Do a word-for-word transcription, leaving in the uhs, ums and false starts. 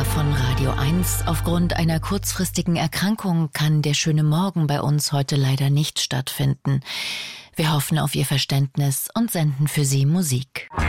von Radio eins. Aufgrund einer kurzfristigen Erkrankung kann der schöne Morgen bei uns heute leider nicht stattfinden. Wir hoffen auf Ihr Verständnis und senden für Sie Musik.